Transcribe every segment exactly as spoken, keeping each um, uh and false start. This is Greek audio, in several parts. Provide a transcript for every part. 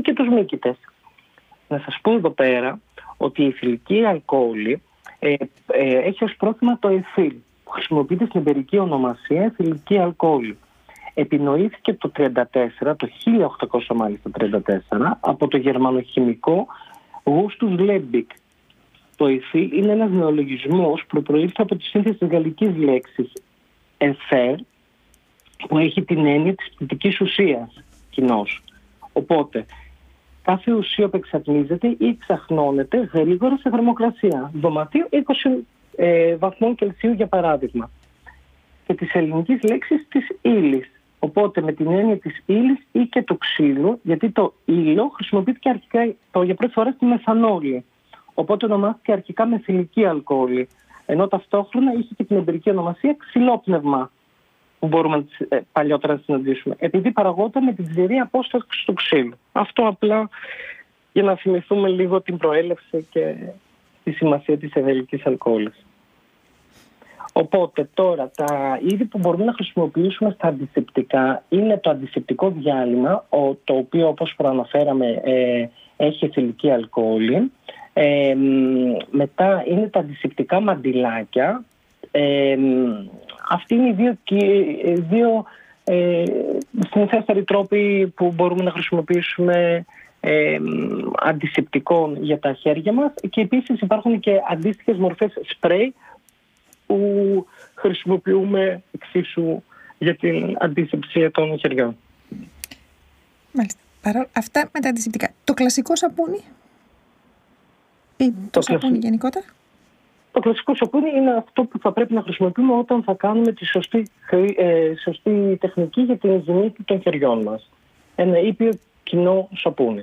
και τους μύκητες. Να σας πω εδώ πέρα ότι η αιθιλική αλκοόλη ε, ε, έχει ως πρόθυμα το αιθίλ, που χρησιμοποιείται στην εμπειρική ονομασία αιθιλική αλκοόλη. Επινοήθηκε το τριάντα τέσσερα, το χίλια οκτακόσια τριάντα τέσσερα, από το γερμανοχημικό Γούστους Λέμπικ. Το αιθίλ είναι ένας νεολογισμός που προήλθε από τη σύνθεση της γαλλικής λέξης «εφέρ», που έχει την έννοια της πτυτικής ουσίας κοινώς. Οπότε, κάθε ουσία που εξατμίζεται ή εξαχνώνεται γρήγορα σε θερμοκρασία, δωματίου είκοσι ε, βαθμών Κελσίου για παράδειγμα. Και της ελληνικής λέξης της ύλης. Οπότε με την έννοια της ύλης ή και του ξύλου, γιατί το ύλο χρησιμοποιήθηκε αρχικά το, για πρώτη φορά στη μεθανόλη. Οπότε ονομάστηκε αρχικά μεθυλική αλκοόλη. Ενώ ταυτόχρονα είχε και την εμπειρική ονομασία ξυλόπνευμα, που μπορούμε ε, παλιότερα να συναντήσουμε. Επειδή παραγόταν με την ξηρή απόσταση του ξύλου. Αυτό απλά για να θυμηθούμε λίγο την προέλευση και τη σημασία της αιθιλικής αλκοόλης. Οπότε τώρα τα είδη που μπορούμε να χρησιμοποιήσουμε στα αντισηπτικά είναι το αντισηπτικό διάλειμμα, το οποίο όπως προαναφέραμε ε, έχει αιθιλική αλκοόλη. Ε, μετά είναι τα αντισηπτικά μαντιλάκια. Ε, αυτοί είναι οι δύο, δύο ε, συνηθέστεροι τρόποι που μπορούμε να χρησιμοποιήσουμε ε, αντισηπτικών για τα χέρια μας, και επίσης υπάρχουν και αντίστοιχες μορφές σπρέι που χρησιμοποιούμε εξίσου για την αντισηψία των χεριών. Μάλιστα. Παρά αυτά με τα αντισηπτικά. Το κλασικό σαπούνι ή το, το σαπούνι κλασικό, γενικότερα? Το κλασικό σαπούνι είναι αυτό που θα πρέπει να χρησιμοποιούμε όταν θα κάνουμε τη σωστή, ε, σωστή τεχνική για την υγιεινή των χεριών μας. Ένα ήπιο κοινό σαπούνι.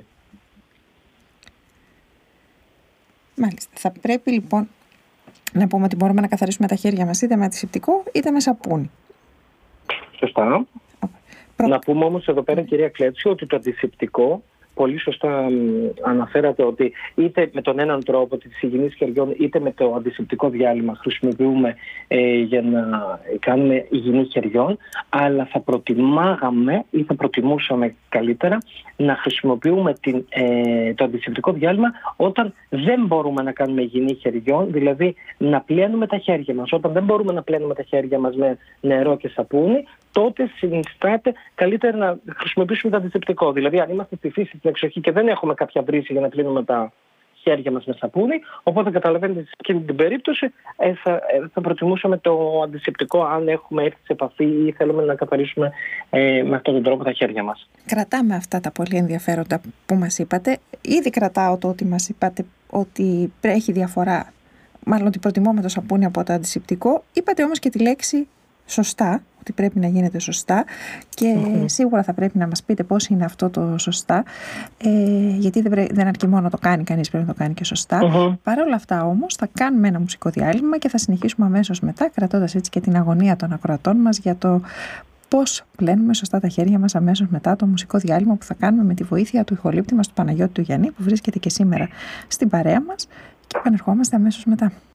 Μάλιστα. Θα πρέπει λοιπόν να πούμε ότι μπορούμε να καθαρίσουμε τα χέρια μας είτε με αντισηπτικό είτε με σαπούνι. Σωστά. Προ... Να πούμε όμως εδώ πέρα, κυρία Κλέτσιο, ότι το αντισηπτικό, πολύ σωστά αναφέρατε ότι είτε με τον έναν τρόπο της υγιεινής χεριών είτε με το αντισηπτικό διάλειμμα χρησιμοποιούμε ε, για να κάνουμε υγιεινή χεριών, αλλά θα προτιμάγαμε ή θα προτιμούσαμε καλύτερα να χρησιμοποιούμε την, ε, το αντισηπτικό διάλειμμα όταν δεν μπορούμε να κάνουμε υγιεινή χεριών, δηλαδή να πλένουμε τα χέρια μας. Όταν δεν μπορούμε να πλένουμε τα χέρια μας με νερό και σαπούνι, τότε συνιστάται καλύτερα να χρησιμοποιήσουμε το αντισηπτικό. Δηλαδή, αν είμαστε στη φύση, στην εξοχή και δεν έχουμε κάποια βρύση για να πλύνουμε τα χέρια μας με σαπούνι, οπότε καταλαβαίνετε σε εκείνη την περίπτωση ε, θα, ε, θα προτιμούσαμε το αντισηπτικό αν έχουμε έρθει σε επαφή ή θέλουμε να καθαρίσουμε ε, με αυτόν τον τρόπο τα χέρια μας. Κρατάμε αυτά τα πολύ ενδιαφέροντα που μας είπατε. Ήδη κρατάω το ότι μας είπατε ότι έχει διαφορά, μάλλον ότι προτιμούμε το σαπούνι από το αντισηπτικό. Είπατε όμως και τη λέξη σωστά, ότι πρέπει να γίνεται σωστά, και mm-hmm. σίγουρα θα πρέπει να μας πείτε πώς είναι αυτό το σωστά, ε, γιατί δεν, πρέ, δεν αρκεί μόνο να το κάνει κανείς, πρέπει να το κάνει και σωστά. Mm-hmm. Παρ' όλα αυτά όμως θα κάνουμε ένα μουσικό διάλειμμα και θα συνεχίσουμε αμέσως μετά, κρατώντας έτσι και την αγωνία των ακροατών μας για το πώς πλένουμε σωστά τα χέρια μας αμέσως μετά το μουσικό διάλειμμα που θα κάνουμε με τη βοήθεια του ηχολήπτη μας, του Παναγιώτη του Γιαννή, που βρίσκεται και σήμερα στην παρέα μας, και επανερχόμαστε αμέσως μετά.